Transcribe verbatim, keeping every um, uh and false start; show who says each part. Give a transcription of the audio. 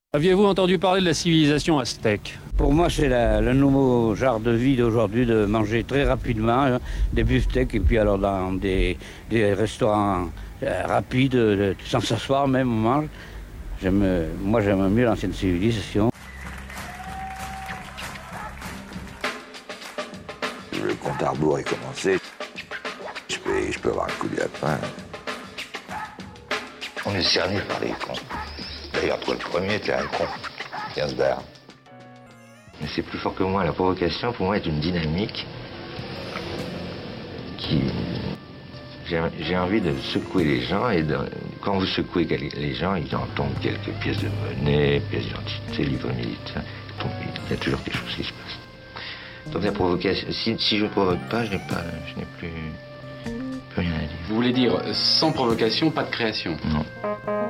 Speaker 1: Aviez-vous entendu parler de la civilisation aztèque?
Speaker 2: Pour moi, c'est la- le nouveau genre de vie d'aujourd'hui, de manger très rapidement, hein, des beefsteaks, et puis alors dans des, des restaurants euh, rapides, euh, sans s'asseoir même, on mange. J'aime, euh, moi, j'aime mieux l'ancienne civilisation.
Speaker 3: Le compte à rebours est commencé. Je peux, je peux avoir un coup de lapin. On est cerné par les cons. D'ailleurs, toi, le premier, t'es un con. Viens se barre. Mais c'est plus fort que moi. La provocation, pour moi, est une dynamique qui... J'ai j'ai envie de secouer les gens, et de... quand vous secouez les gens, ils entendent quelques pièces de monnaie, pièces d'identité, livres militaires. Il y a toujours quelque chose qui se passe. Donc la provocation, si, si je ne provoque pas, je n'ai pas, je n'ai plus, plus rien à dire.
Speaker 4: Vous voulez dire sans provocation, pas de création?
Speaker 3: Non.